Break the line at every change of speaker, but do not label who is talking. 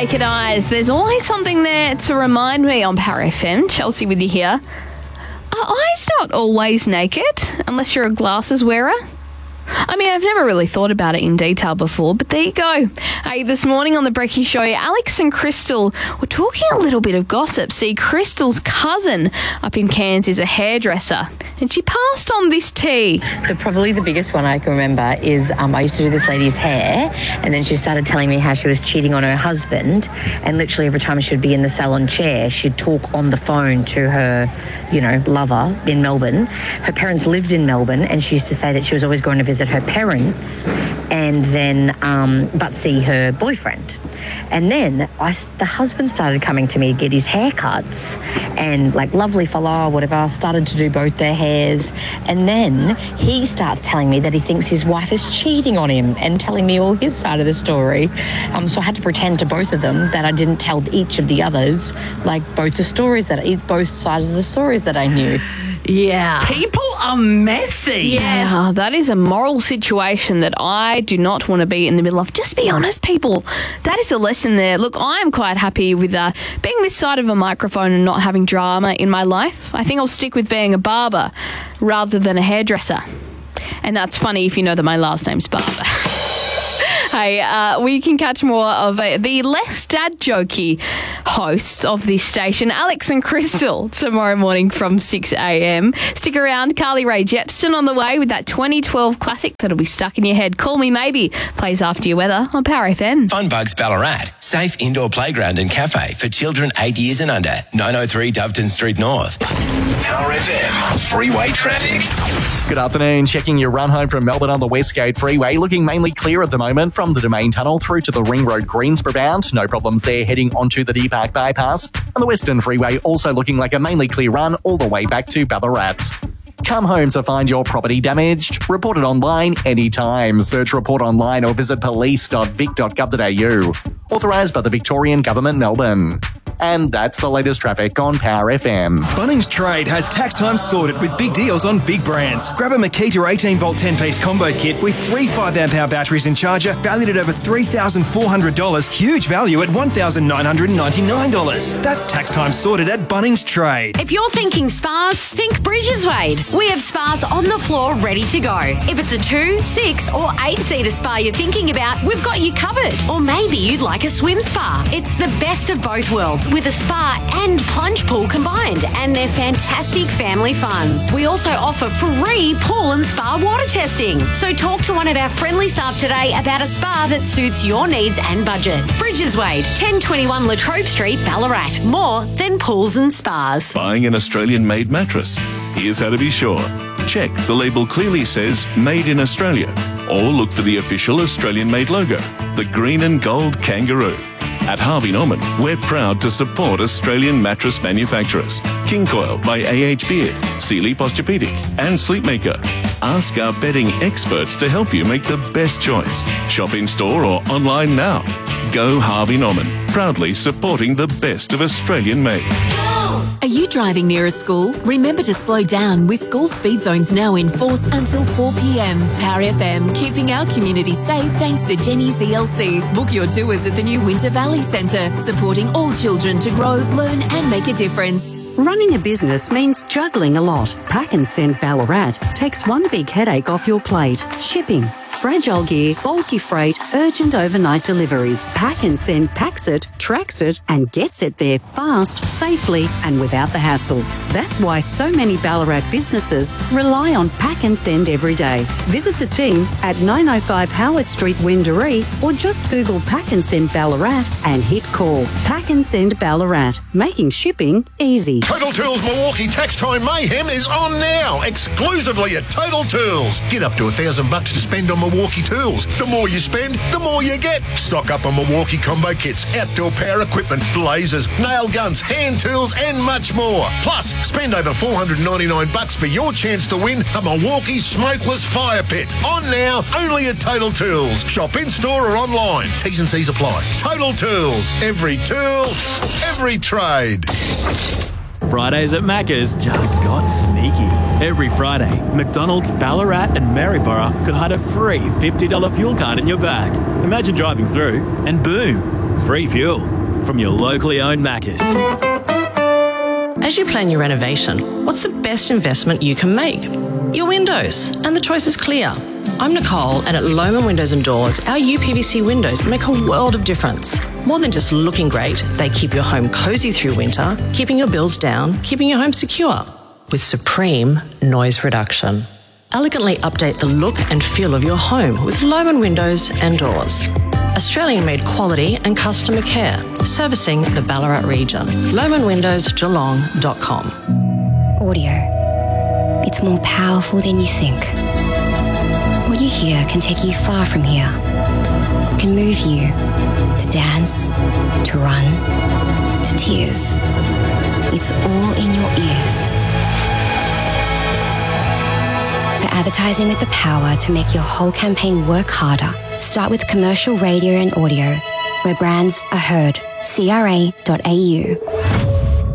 Naked Eyes. There's always something there to remind me on Power FM. Chelsea with you here. Are eyes not always naked unless you're a glasses wearer? I mean, I've never really thought about it in detail before, but there you go. Hey, this morning on The Brekkie Show, Alex and Crystal were talking a little bit of gossip. See, Crystal's cousin up in Cairns is a hairdresser, and she passed on this tea.
Probably the biggest one I can remember is I used to do this lady's hair, and then she started telling me how she was cheating on her husband, and literally every time she would be in the salon chair, she'd talk on the phone to her, lover in Melbourne. Her parents lived in Melbourne, and she used to say that she was always going to visit her parents and then but see her boyfriend. And then the husband started coming to me to get his haircuts, and lovely fella, whatever, started to do both their hairs. And then he starts telling me that he thinks his wife is cheating on him and telling me all his side of the story. So I had to pretend to both of them that I didn't tell each of the others, both sides of the stories that I knew.
Yeah. People are messy.
Yeah, that is a moral situation that I do not want to be in the middle of. Just be honest, people. That is the lesson there. Look, I'm quite happy with being this side of a microphone and not having drama in my life. I think I'll stick with being a barber rather than a hairdresser. And that's funny if you know that my last name's Barber. Hey, we can catch more of the less dad jokey hosts of this station, Alex and Crystal, tomorrow morning from 6 a.m. Stick around. Carly Rae Jepsen on the way with that 2012 classic that'll be stuck in your head. Call Me Maybe plays after your weather on Power FM.
Funbugs Ballarat, safe indoor playground and cafe for children 8 years and under. 903 Doveton Street North. Power FM, freeway traffic.
Good afternoon. Checking your run home from Melbourne on the Westgate Freeway. Looking mainly clear at the moment from the Domain Tunnel through to the Ring Road Greensboro bound. No problems there heading onto the D-Park Bypass. And the Western Freeway also looking like a mainly clear run all the way back to Ballarat. Come home to find your property damaged? Report it online anytime. Search Report Online or visit police.vic.gov.au. Authorised by the Victorian Government, Melbourne. And that's the latest traffic on Power FM.
Bunnings Trade has tax time sorted with big deals on big brands. Grab a Makita 18-volt 10-piece combo kit with 3 5-amp-hour batteries and charger valued at over $3,400. Huge value at $1,999. That's tax time sorted at Bunnings Trade.
If you're thinking spas, think Bridges Wade. We have spas on the floor ready to go. If it's a 2, 6 or 8-seater spa you're thinking about, we've got you covered. Or maybe you'd like a swim spa. It's the best of both worlds, with a spa and plunge pool combined, and they're fantastic family fun. We also offer free pool and spa water testing. So talk to one of our friendly staff today about a spa that suits your needs and budget. Bridges Wade, 1021 Latrobe Street, Ballarat. More than pools and spas.
Buying an Australian-made mattress? Here's how to be sure. Check the label clearly says Made in Australia, or look for the official Australian-made logo, the green and gold kangaroo. At Harvey Norman, we're proud to support Australian mattress manufacturers. King Coil by A.H. Beard, Sealy Posturepedic and Sleepmaker. Ask our bedding experts to help you make the best choice. Shop in store or online now. Go Harvey Norman, proudly supporting the best of Australian made.
Are you driving near a school? Remember to slow down with school speed zones now in force until 4 p.m. Power FM, keeping our community safe thanks to Jenny's ELC. Book your tours at the new Winter Valley Centre, supporting all children to grow, learn and make a difference.
Running a business means juggling a lot. Pack and Send Ballarat takes one big headache off your plate. Shipping, fragile gear, bulky freight, urgent overnight deliveries. Pack and Send packs it, tracks it and gets it there fast, safely and without the hassle. That's why so many Ballarat businesses rely on Pack and Send every day. Visit the team at 905 Howard Street, Wendouree, or just Google Pack and Send Ballarat and hit call. Pack and Send Ballarat, making shipping easy.
Total Tools Milwaukee Tax Time Mayhem is on now, exclusively at Total Tools. Get up to $1,000 to spend on Milwaukee tools. The more you spend, the more you get. Stock up on Milwaukee combo kits, outdoor power equipment, lasers, nail guns, hand tools, and much more. Plus, spend over $499 for your chance to win a Milwaukee smokeless fire pit. On now, only at Total Tools. Shop in store or online. T's and C's apply. Total Tools. Every tool, every trade.
Fridays at Macca's just got sneaky. Every Friday, McDonald's, Ballarat and Maryborough could hide a free $50 fuel card in your bag. Imagine driving through and boom,
free fuel from your locally owned Macca's.
As you plan your renovation, what's the best investment you can make? Your windows, and the choice is clear. I'm Nicole, and at Lohmann Windows and Doors, our UPVC windows make a world of difference. More than just looking great, they keep your home cosy through winter, keeping your bills down, keeping your home secure. With supreme noise reduction. Elegantly update the look and feel of your home with Lohmann Windows and Doors. Australian-made quality and customer care, servicing the Ballarat region. LoehmannWindowsGeelong.com.
Audio. It's more powerful than you think. What you hear can take you far from here. It can move you to dance, to run, to tears. It's all in your ears. For advertising with the power to make your whole campaign work harder, start with commercial radio and audio, where brands are heard. CRA.au.